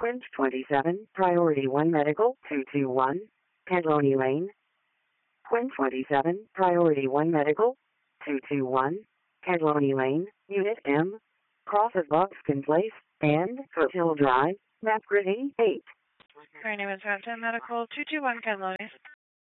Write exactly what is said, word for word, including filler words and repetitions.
Quint twenty-seven, Priority one Medical, two two one, Cadloni Lane. Quint twenty-seven, Priority one Medical, two two one, Cadloni Lane, Unit M, cross of Buckskin Place, and Foothill Drive, map grid eighty-eight. My name is Raptor Medical, two two one Cadloni.